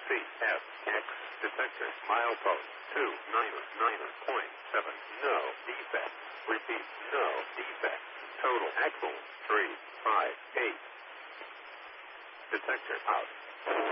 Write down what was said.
CFX detector milepost 299.7. No defect. Repeat, no defect. Total axle 358. Detector out.